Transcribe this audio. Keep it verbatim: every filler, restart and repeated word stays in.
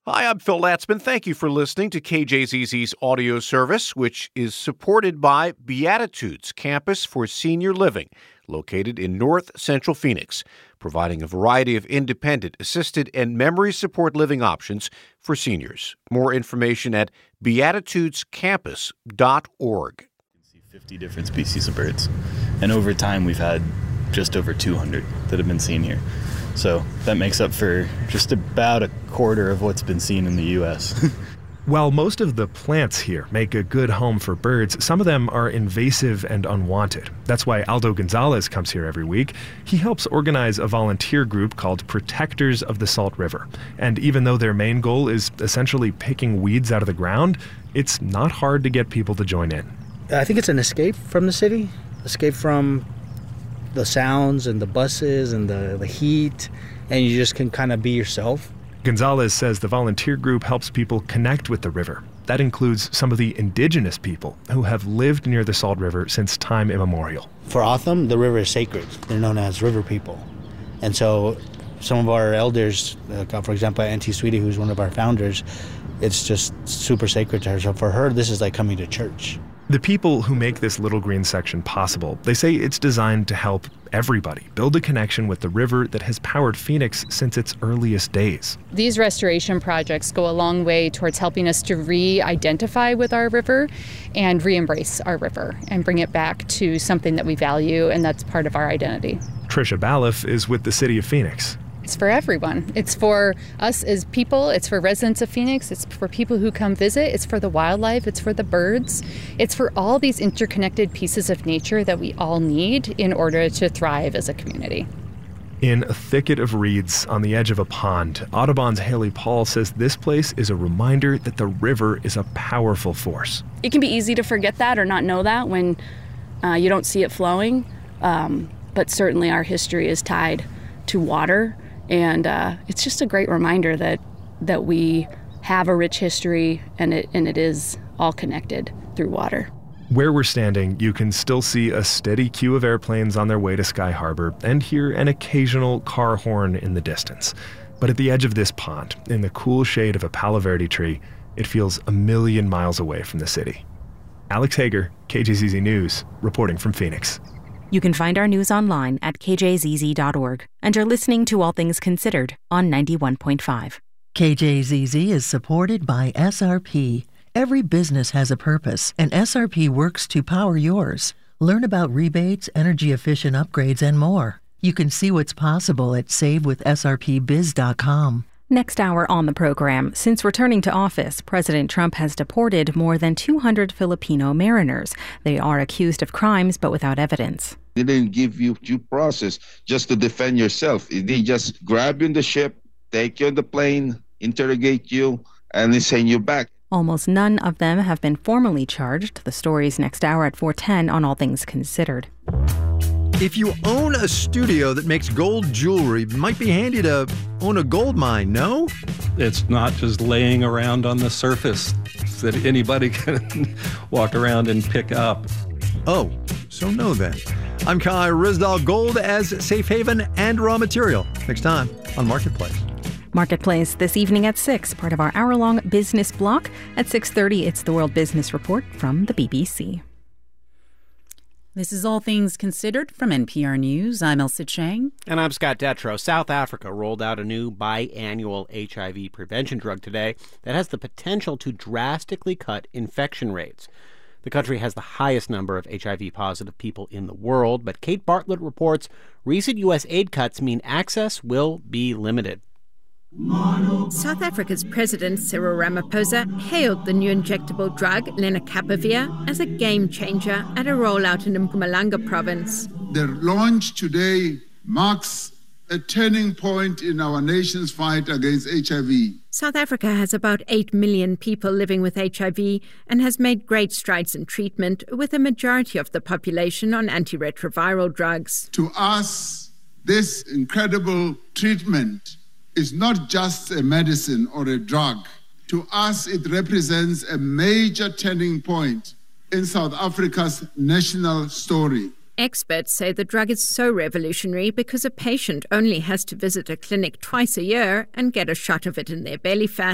Hi, I'm Phil Latzman. Thank you for listening to K J Z Z's audio service, which is supported by Beatitudes Campus for Senior Living, located in North Central Phoenix, providing a variety of independent, assisted, and memory support living options for seniors. More information at beatitudes campus dot org. You can see fifty different species of birds, and over time we've had just over two hundred that have been seen here. So that makes up for just about a quarter of what's been seen in the U S While most of the plants here make a good home for birds, some of them are invasive and unwanted. That's why Aldo Gonzalez comes here every week. He helps organize a volunteer group called Protectors of the Salt River. And even though their main goal is essentially picking weeds out of the ground, it's not hard to get people to join in. I think it's an escape from the city, escape from the sounds and the buses and the, the heat, and you just can kind of be yourself. Gonzalez says the volunteer group helps people connect with the river. That includes some of the indigenous people who have lived near the Salt River since time immemorial. For Otham, the river is sacred. They're known as river people. And so some of our elders, uh, for example, Auntie Sweetie, who's one of our founders, it's just super sacred to her. So for her, this is like coming to church. The people who make this Little Green section possible, they say it's designed to help everybody build a connection with the river that has powered Phoenix since its earliest days. These restoration projects go a long way towards helping us to re-identify with our river and re-embrace our river and bring it back to something that we value, and that's part of our identity. Trisha Baliff is with the City of Phoenix. It's for everyone. It's for us as people. It's for residents of Phoenix. It's for people who come visit. It's for the wildlife. It's for the birds. It's for all these interconnected pieces of nature that we all need in order to thrive as a community. In a thicket of reeds on the edge of a pond, Audubon's Haley Paul says this place is a reminder that the river is a powerful force. It can be easy to forget that or not know that when uh, you don't see it flowing, um, but certainly our history is tied to water. And uh, it's just a great reminder that that we have a rich history, and it and it is all connected through water. Where we're standing, you can still see a steady queue of airplanes on their way to Sky Harbor and hear an occasional car horn in the distance. But at the edge of this pond, in the cool shade of a Palo Verde tree, it feels a million miles away from the city. Alex Hager, K J Z Z News, reporting from Phoenix. You can find our news online at k j z z dot org, and you're listening to All Things Considered on ninety-one point five. K J Z Z is supported by S R P. Every business has a purpose, and S R P works to power yours. Learn about rebates, energy-efficient upgrades, and more. You can see what's possible at save with s r p biz dot com. Next hour on the program, since returning to office, President Trump has deported more than two hundred Filipino mariners. They are accused of crimes but without evidence. They didn't give you due process just to defend yourself. They just grab you in the ship, take you on the plane, interrogate you, and they send you back. Almost none of them have been formally charged. The story's next hour at four ten on All Things Considered. If you own a studio that makes gold jewelry, it might be handy to own a gold mine, no? It's not just laying around on the surface that anybody can walk around and pick up. Oh, so no then. I'm Kai Rizdal. Gold as safe haven and raw material. Next time on Marketplace. Marketplace this evening at six, part of our hour-long business block. At six thirty, it's the World Business Report from the B B C. This is All Things Considered from N P R News. I'm Elsa Chang. And I'm Scott Detrow. South Africa rolled out a new biannual H I V prevention drug today that has the potential to drastically cut infection rates. The country has the highest number of H I V-positive people in the world, but Kate Bartlett reports recent U S aid cuts mean access will be limited. South Africa's President Cyril Ramaphosa hailed the new injectable drug, lenacapavir, as a game changer at a rollout in Mpumalanga province. The launch today marks a turning point in our nation's fight against H I V. South Africa has about eight million people living with H I V and has made great strides in treatment, with a majority of the population on antiretroviral drugs. To us, this incredible treatment is not just a medicine or a drug. To us, it represents a major turning point in South Africa's national story. Experts say the drug is so revolutionary because a patient only has to visit a clinic twice a year and get a shot of it in their belly fat.